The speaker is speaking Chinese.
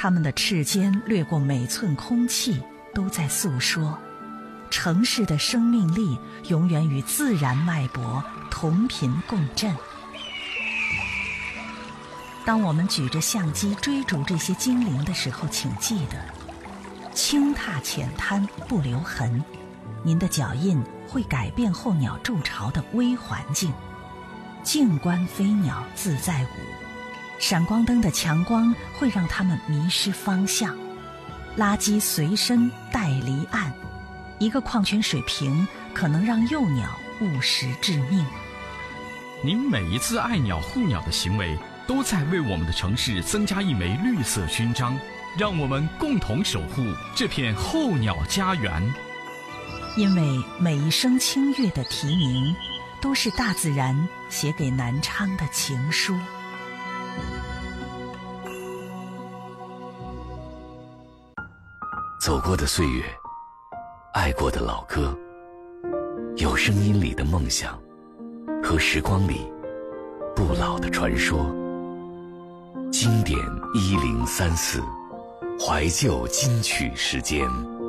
它们的翅尖掠过每寸空气，都在诉说城市的生命力永远与自然脉搏同频共振。当我们举着相机追逐这些精灵的时候，请记得轻踏浅滩不留痕，您的脚印会改变候鸟筑巢的微环境。静观飞鸟自在舞，闪光灯的强光会让它们迷失方向。垃圾随身带离岸，一个矿泉水瓶可能让幼鸟误食致命。 您每一次爱鸟护鸟的行为，都在为我们的城市增加一枚绿色勋章，让我们共同守护这片候鸟家园。 因为每一声清越的啼鸣，都是大自然写给南昌的情书。 走过的岁月，爱过的老歌，有声音里的梦想，和时光里不老的传说。经典1034，怀旧金曲时间。